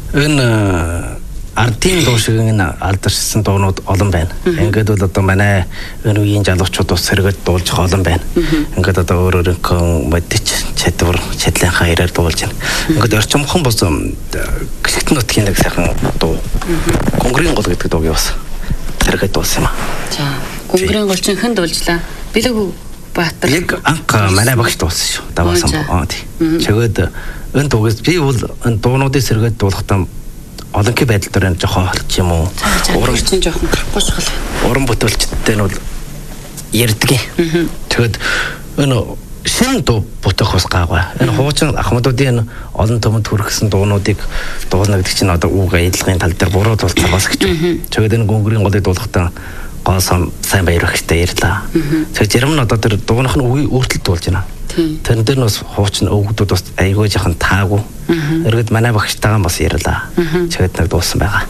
Энэ ардын дуу шиг энэ алдаршсан дуунууд олон байна. Ингээд бол одоо манай энэ үеийн залуучууд ус сэргээд дуулж олон байна. Ингээд одоо өөрөөрөө мэдчих чадвар чадлынхаа ирээр дуулж байна. Ингээд орчимхон бос гисгтэн нутгийн нэг сайхан дуу. Гунгрын гол гэдэг дууг бас сэргээд дуулсан юм аа. За, гунгрын гол чинь хэн дуулжлаа? Билэг Баатар. Яг анх манай багш дуулсан шүү. Даваасан. Тийм. Чигээд энэ дуугээс би бол энэ дуунуудыг сэргээд дуулахдаа олонхий байдал дээр жоохон холч юм уу? Уран чинь жоохон гарахгүй шахал. Уран бүтээлчтэй нь бол ярддаг. Тэгэд энэ шин дуу бүтэх бас гайгүй. Энэ хуучин ахмадуудын олон төмөнд хүргэсэн дуунуудыг дуулна гэдэг чинь одоо үг аяллагын тал дээр буруу тул цагаас гэж. Тэгэд энэ гүнгэрийн голыг дуулахдаа гоосон сайн баяр өгчтэй ярьлаа. Тэгэхээр зарим нь одоо тэр дууных нь үгүй өөртөл дуулж байна. Тэрэн дээр нь бас хуучин өвгдүүд бас айгүй жоохон таагүй. Эргээд манай багштайгаа бас ярьлаа. Чигэд нэг дуулсан байгаа.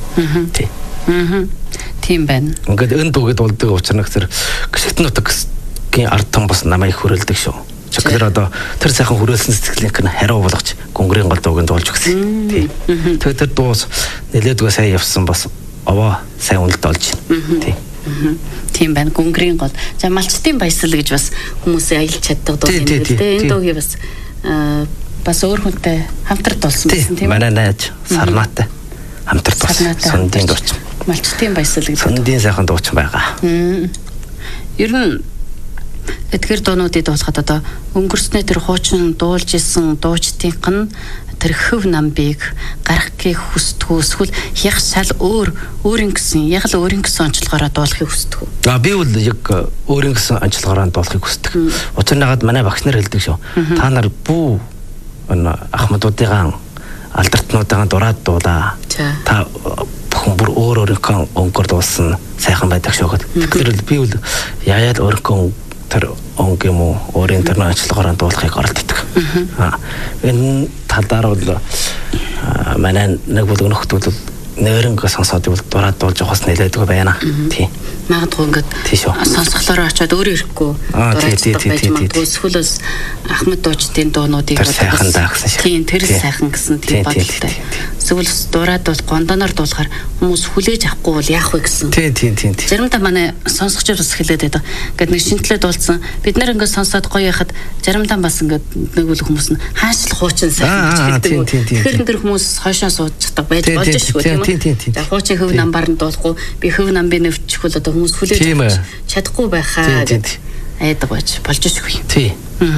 Тийм байна. Ингээд энэ дууг дуулдаг учраас тэр гисгтэн нутгийн ард том бас намайг хүрээлдэг шүү. Чигээр одоо тэр сайхан хүрээлсэн сэтгэлийг нь хариу болгож гүнгэрийн гол дууг дуулж өгсөн. Тийм. Тэгэхээр тэр дуус нэлээдгүй сайн явсан бас овоо сайн үнэлт олж байна. Тийм. Тийм байна. Гүнгэрийн гол. За малчтын баясгал гэж бас хүмүүсээ аялж чаддаг дуу юм л дээ. Энэ дуугийн бас өөр хүнтэй хамтар дуулсан байсан тийм үү? Манай найз Сарнаатай хамтар дуулсан. Сундын дууч. Малчтын баясгал гэдэг. Сундын сайхан дууч байгаа. Ер нь эдгээр дуунуудыг дуулахад одоо өнгөрснөө тэр хуучин дуулж исэн дуучдынх нь тэр хөв намбыг гаргахыг хүсдэг үү? Эсвэл яг шал өөрийн гэсэн онцлогоороо дуулахыг хүсдэг үү? Би бол яг өөрийн гэсэн онцлогоороо дуулахыг хүсдэг. Учир нь ягаад манай багш нар хэлдэг шүү. Та нар бүү ахмадуудын алдартнуудаа дураад дуулаа. Та бүхэн бүр өөрийнхөө өнгөөр дуулсан сайхан байдаг шүү гэхэд. Тэгэхээр би бол яаяад өөрийнхөө тэр онг юм уу өөрийн тэр онцлогоороо дуулахыг оролддог. Энэ талаар бол манай нэг бол нөхдөд нэрнгээ сонсоод бол дураад дуулж явахс нэлээдгүй байна. Тийм. Магадгүй ингээд сонсголоороо очиод өөрөө ирэхгүй дураад байж магадгүй эсвэл Ахмад дуучдын дуунуудыг сайхан даагсан шиг. Тийм тэр сайхан гэсэн тийм бодолтой. Эсвэл дураад бол гондоноор дуулахаар хүмүүс хүлээж авахгүй бол яах вэ гэсэн. Тийм. Заримдаа манай сонсогчдод бас хэлээд байдаг. Ингээд нэг шинтлээ дуулсан бид нар ингээд сонсоод гоё яхад заримдаа бас ингээд нэг үл хүмүүс нь хаашл хуучин сайхан гэж хэлдэг. Тэгэхээр тэр хүмүүс хойшоо сууж чаддаг байж болж шүү тийм үү. За хуучин хөв намбаар нь дуулахгүй би хөв намбын өвчихвэл одоо хүмүүс хүлээж чадахгүй байхаа гэдэг айдаг байж болж шүү. Тийм.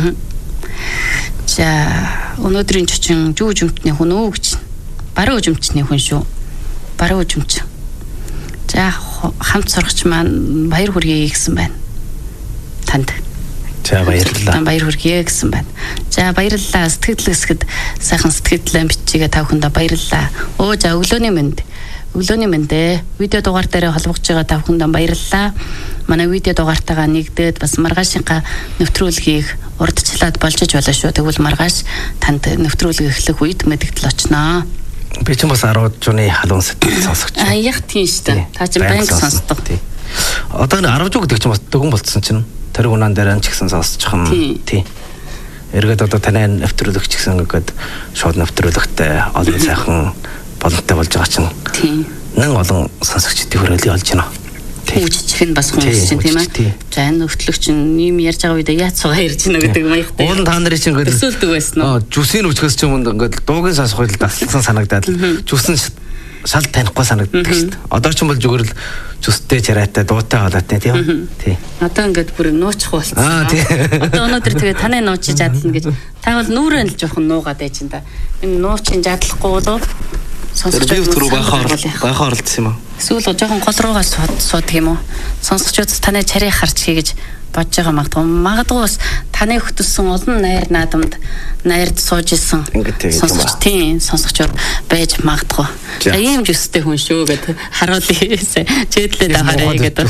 За өнөөдрийн чочин жүү жимтний хүн өө гэж баруун үжимчний хүн шүү. Баруун үжимч. За хамт сурагч маань баяр хүргэе гэсэн байна. Танд. За баярлалаа. Баяр хүргэе гэсэн байна. За баярлалаа. Сэтгэл хэсгэд сайхан сэтгэлдээ бичигээ тав хүндээ баярлалаа. Оо за өглөөний мэнд. Өглөөний мэндэ. Видео дугаар дээр холбогдож байгаа тав хүндээ баярлалаа. Манай видео дугаартайгаа нэгдээд бас маргаашинхаа нэвтрүүлгийг урдчлаад болж болно шүү. Тэгвэл маргааш танд нэвтрүүлэг эхлэх үед мэдэгдэл очноо. Би ч бас 10 жууны халуун сэтгэл сонсогч. Яг тийм шүү дээ. Та ч банк сонсдог. Одоо энэ 10 жуу гэдэг чинь бас дөгөн болцсон чинь тэр унаан дээр анч гэсэн сонсчих юм. Тийм. Эргээд одоо таны нэвтрүүлэгч гэсэн ингээд шууд нэвтрүүлэгтэй олон сайхан боломжтой болж байгаа чинь. Тийм. Нэн олон сонсогчдын хүрээлэл олж байна. Үжчих нь бас хүмүүс чинь тийм ээ. За энэ нэвтрүүлэгч юм ярьж байгаа үедээ яацгаа ярьж байна гэдэг маягтай. Уул та нарын чинь ингээд төсөөлдөг байсан уу? Жүсийн үчгээс ч юм ингээд дуугийн сонсох үед дассан санагдаад жүсэн шал танихгүй санагддаг шүү дээ. Одоо ч юм бол зүгээр л жүстэй чараатай дуутай болоотой тийм үү? Тийм. Одоо ингээд бүр нуучих болсон. Одоо өнөөдөр тэгээ таны нуучиж задлана гэж та бол нүрэн л жоохон нуугаад байж энэ. Энэ нуучин задлахгүй болоо сонсогчдод байхаар оролдсон юм аа. Эсвэл жоохон гол руугаа суудаг юм уу? Сонсогчдод таны чарыг харж хий гэж бодож байгаа магадгүй. Магадгүй бас таны хөтөлсөн олон найр наадамд найрд сууж исэн сонсогчдод байж магадгүй. За ийм жүстэй хүн шүү гэдэг харуулъя. Чэдлээд аваарэ гэдэг.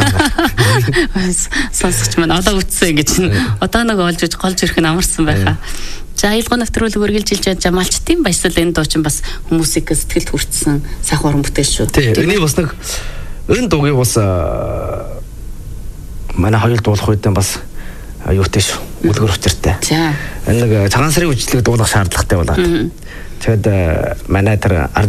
Сонсогч маань одоо үтсэн гэж одоо нэг олж голж ирэх нь амарсан байхаа. За аялгаа нэвтрүүлэг үргэлжилж байгаа малчтын баясгал энэ дуучин бас хүмүүсийг сэтгэлд хүртсэн сайхан уран бүтээл шүү. Тийм. Энийг бас нэг энэ дуугийг бас манай хоёул дуулах үедээ бас юутай шүү. Үлгэр учиртай. За. Энэ нэг цагаан сарын үжлэг дуулах шаардлагатай болоод. Тэгэд манай тэр